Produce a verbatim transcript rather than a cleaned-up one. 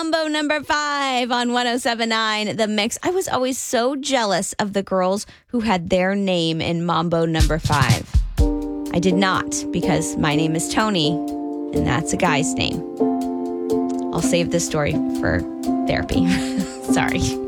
Mambo number five on one oh seven point nine The Mix. I was always so jealous of the girls who had their name in Mambo number five. I did not, because my name is Tony, and that's a guy's name. I'll save this story for therapy. Sorry.